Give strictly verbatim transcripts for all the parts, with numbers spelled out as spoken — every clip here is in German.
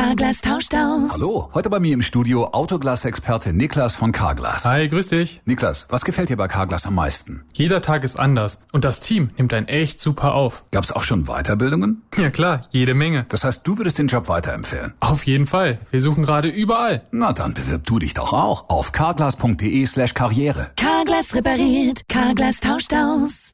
Carglass tauscht aus. Hallo, heute bei mir im Studio Autoglas-Experte Niklas von Carglass. Hi, grüß dich. Niklas, was gefällt dir bei Carglass am meisten? Jeder Tag ist anders und das Team nimmt einen echt super auf. Gab's auch schon Weiterbildungen? Ja klar, jede Menge. Das heißt, du würdest den Job weiterempfehlen? Auf jeden Fall. Wir suchen gerade überall. Na dann bewirb du dich doch auch auf carglass.de slash karriere. Carglass repariert, Carglass tauscht aus.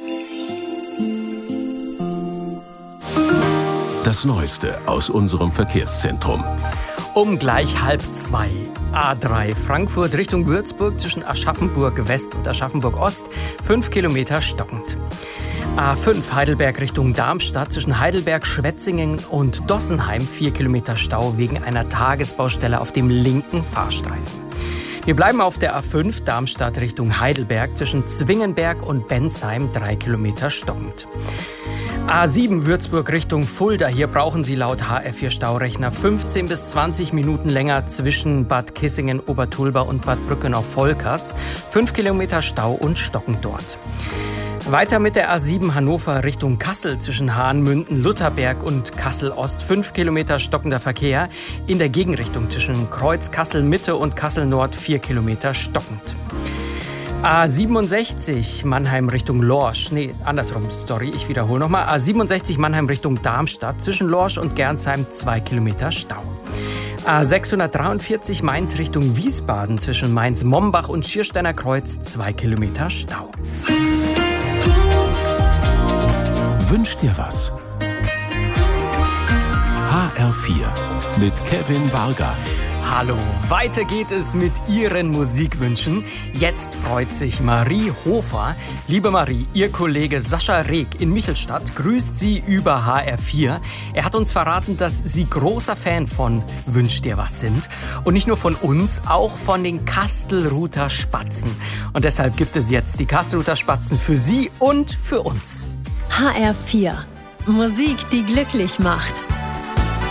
Das Neueste aus unserem Verkehrszentrum. Um gleich halb zwei. A drei Frankfurt Richtung Würzburg zwischen Aschaffenburg West und Aschaffenburg Ost. Fünf Kilometer stockend. A fünf Heidelberg Richtung Darmstadt zwischen Heidelberg, Schwetzingen und Dossenheim. Vier Kilometer Stau wegen einer Tagesbaustelle auf dem linken Fahrstreifen. Wir bleiben auf der A fünf Darmstadt Richtung Heidelberg zwischen Zwingenberg und Bensheim. Drei Kilometer stockend. A sieben Würzburg Richtung Fulda. Hier brauchen Sie laut H R vier Staurechner fünfzehn bis zwanzig Minuten länger zwischen Bad Kissingen, Obertulba und Bad Brückenau-Volkers. Fünf Kilometer Stau und stockend dort. Weiter mit der A sieben Hannover Richtung Kassel zwischen Hahnmünden, Lutherberg und Kassel-Ost. Fünf Kilometer stockender Verkehr. In der Gegenrichtung zwischen Kreuz Kassel-Mitte und Kassel-Nord. Vier Kilometer stockend. A siebenundsechzig Mannheim Richtung Lorsch, nee, andersrum, sorry, ich wiederhole nochmal. A siebenundsechzig Mannheim Richtung Darmstadt, zwischen Lorsch und Gernsheim zwei Kilometer Stau. A sechshundertdreiundvierzig Mainz Richtung Wiesbaden, zwischen Mainz-Mombach und Schiersteiner Kreuz zwei Kilometer Stau. Wünsch dir was? H R vier mit Kevin Varga. Hallo, weiter geht es mit Ihren Musikwünschen. Jetzt freut sich Marie Hofer. Liebe Marie, Ihr Kollege Sascha Reg in Michelstadt grüßt Sie über H R vier. Er hat uns verraten, dass Sie großer Fan von Wünsch dir was sind. Und nicht nur von uns, auch von den Kastelruther Spatzen. Und deshalb gibt es jetzt die Kastelruther Spatzen für Sie und für uns. H R vier. Musik, die glücklich macht.